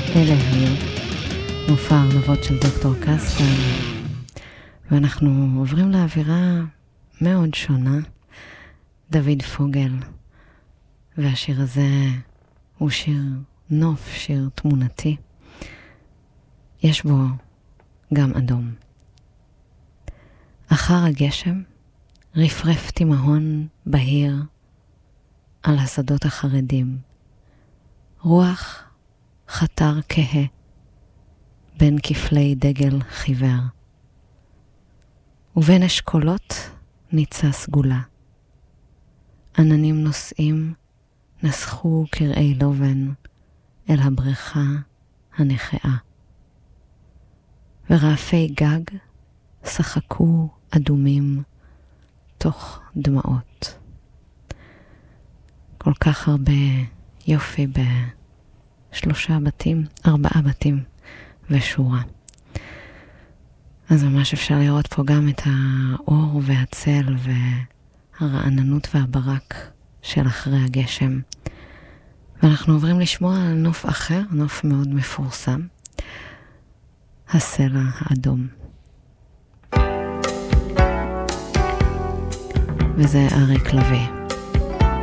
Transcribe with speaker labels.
Speaker 1: אלה היו מופע הארנבות של דוקטור קסטן, ואנחנו עוברים לאווירה מאוד שונה. דוד פוגל, והשיר הזה הוא שיר נוף, שיר תמונתי. יש בו גם אדום. אחר הגשם רפרף תימהון בהיר על השדות החרדים. רוח חתר כהה בין כפלי דגל חיוור. ובין אשכולות ניצה סגולה. עננים נוסעים נסחו קרעי לובן אל הבריכה הנחאה. ורעפי גג שחקו אדומים תוך דמעות. כל כך הרבה יופי ב4 בתים ושורה. אז ממש אפשר לראות פה גם את האור והצל והרעננות והברק של אחרי הגשם. ואנחנו עוברים לשמוע על נוף אחר, נוף מאוד מפורסם, הסלע האדום. וזה אריק לוי.